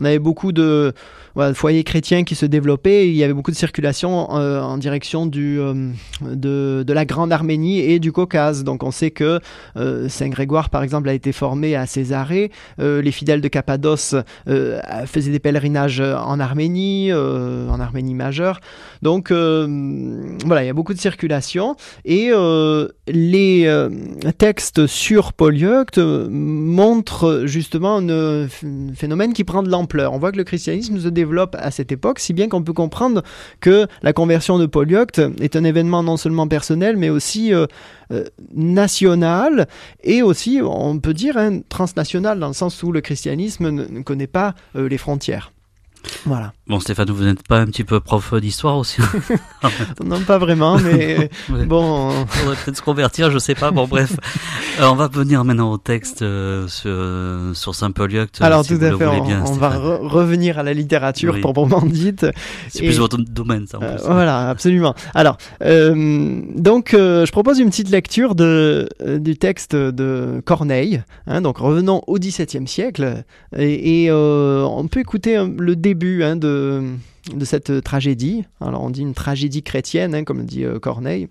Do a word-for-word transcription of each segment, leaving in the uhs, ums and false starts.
on avait beaucoup de, voilà, de foyers chrétiens qui se développaient. Et il y avait beaucoup de circulation euh, en direction du, euh, de, de la Grande Arménie et du Caucase. Donc on sait que euh, Saint Grégoire, par exemple, a été formé à Césarée. Euh, les fidèles de Cappadoce euh, faisaient des pèlerinages en Arménie, euh, en Arménie majeure. Donc euh, voilà, il y a beaucoup de circulation. Et euh, les euh, textes sur Polyeucte montrent justement un phénomène qui prend de l'ampleur. On voit que le christianisme se développe à cette époque, si bien qu'on peut comprendre que la conversion de Polyeucte est un événement non seulement personnel, mais aussi euh, euh, national, et aussi, on peut dire, hein, transnational, dans le sens où le christianisme ne, ne connaît pas euh, les frontières. Voilà. Bon, Stéphane, vous n'êtes pas un petit peu prof d'histoire aussi? Non, pas vraiment, mais ouais. bon... On faudrait peut-être se convertir, je sais pas, bon bref. Euh, on va venir maintenant au texte euh, sur, sur Saint Polyeucte. Alors si tout à fait, on, bien, on va re- revenir à la littérature oui. proprement dite. C'est et, plus votre domaine, ça, en euh, plus. Voilà, absolument. Alors, euh, donc, euh, je propose une petite lecture de, euh, du texte de Corneille. Hein, donc, revenons au dix-septième siècle. Et, et euh, on peut écouter euh, le début hein, de, de cette tragédie. Alors, on dit une tragédie chrétienne, hein, comme dit euh, Corneille.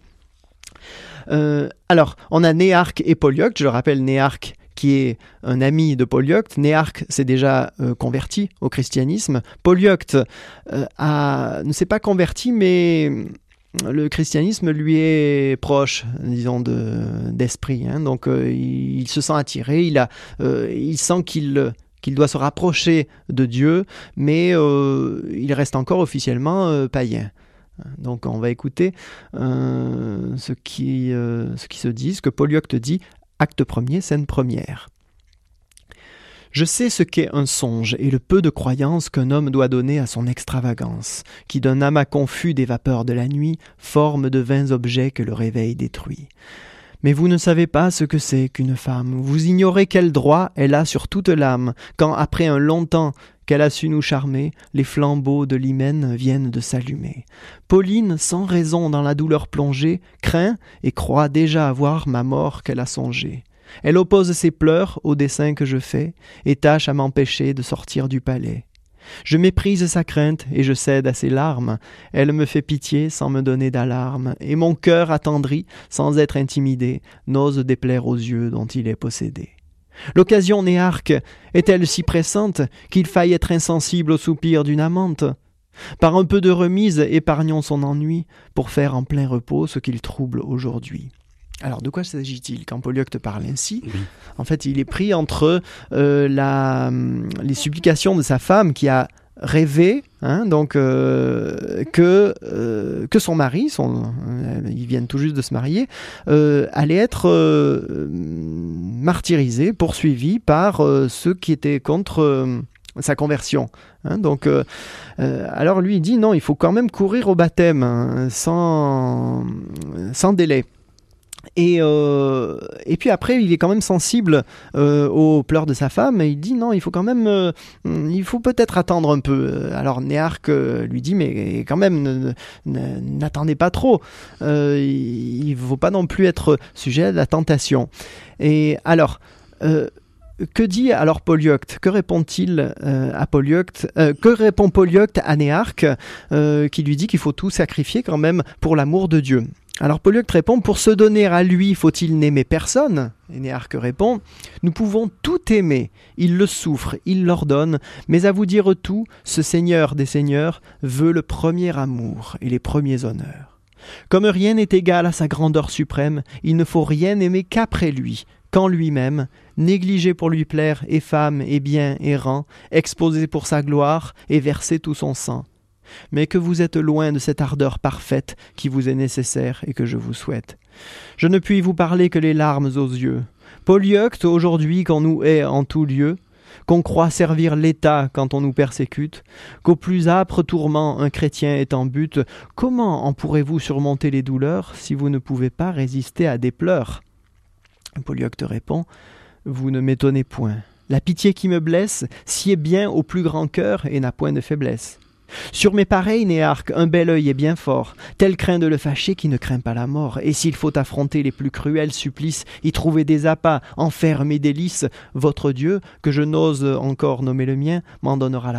Euh, alors, on a Néarque et Polyeucte. Je le rappelle, Néarque qui est un ami de Polyeucte. Néarque s'est déjà euh, converti au christianisme. Polyeucte euh, a, ne s'est pas converti, mais le christianisme lui est proche, disons, de, d'esprit. Hein. Donc, euh, il, il se sent attiré, il, a, euh, il sent qu'il... qu'il doit se rapprocher de Dieu, mais euh, il reste encore officiellement euh, païen. Donc on va écouter euh, ce, qui, euh, ce qui se dit, ce que Polyeucte dit, acte premier, scène première. Je sais ce qu'est un songe et le peu de croyance qu'un homme doit donner à son extravagance, qui d'un amas confus des vapeurs de la nuit forme de vains objets que le réveil détruit. Mais vous ne savez pas ce que c'est qu'une femme, vous ignorez quel droit elle a sur toute l'âme, quand après un long temps qu'elle a su nous charmer, les flambeaux de l'hymen viennent de s'allumer. Pauline, sans raison dans la douleur plongée, craint et croit déjà avoir ma mort qu'elle a songée. Elle oppose ses pleurs au dessein que je fais, et tâche à m'empêcher de sortir du palais. Je méprise sa crainte et je cède à ses larmes. Elle me fait pitié sans me donner d'alarme, et mon cœur attendri, sans être intimidé, n'ose déplaire aux yeux dont il est possédé. L'occasion, Néarque, est-elle si pressante qu'il faille être insensible au soupir d'une amante? Par un peu de remise, épargnons son ennui, pour faire en plein repos ce qu'il trouble aujourd'hui. Alors, de quoi s'agit-il quand Polyeucte parle ainsi? Oui. En fait, il est pris entre euh, la, les supplications de sa femme qui a rêvé hein, donc, euh, que, euh, que son mari, son, euh, ils viennent tout juste de se marier, euh, allait être euh, martyrisé, poursuivi par euh, ceux qui étaient contre euh, sa conversion. Hein, donc, euh, euh, alors lui, il dit non, il faut quand même courir au baptême hein, sans, sans délai. Et, euh, et puis après, il est quand même sensible euh, aux pleurs de sa femme et il dit non, il faut quand même, euh, il faut peut-être attendre un peu. Alors Néarque lui dit mais quand même, ne, ne, n'attendez pas trop. Euh, il ne faut pas non plus être sujet à la tentation. Et alors, euh, que dit alors Polyeucte? Que répond-il euh, à Polyeucte euh, Que répond Polyeucte à Néarque euh, qui lui dit qu'il faut tout sacrifier quand même pour l'amour de Dieu? Alors Polyeucte répond, pour se donner à lui, faut-il n'aimer personne? Et Néarque répond, nous pouvons tout aimer, il le souffre, il l'ordonne, mais à vous dire tout, ce Seigneur des Seigneurs veut le premier amour et les premiers honneurs. Comme rien n'est égal à sa grandeur suprême, il ne faut rien aimer qu'après lui, qu'en lui-même, négligé pour lui plaire, et femme, et bien, et rang, exposé pour sa gloire, et verser tout son sang. Mais que vous êtes loin de cette ardeur parfaite qui vous est nécessaire et que je vous souhaite. Je ne puis vous parler que les larmes aux yeux. Polyeucte, aujourd'hui qu'on nous hait en tout lieu, qu'on croit servir l'État quand on nous persécute, qu'au plus âpre tourment un chrétien est en but, comment en pourrez-vous surmonter les douleurs si vous ne pouvez pas résister à des pleurs? Polyeucte répond, vous ne m'étonnez point. La pitié qui me blesse sied bien au plus grand cœur et n'a point de faiblesse. Sur mes pareils, Néarque, un bel œil est bien fort, tel craint de le fâcher qui ne craint pas la mort, et s'il faut affronter les plus cruels supplices, y trouver des appâts, en faire mes délices, votre Dieu, que je n'ose encore nommer le mien, m'en donnera la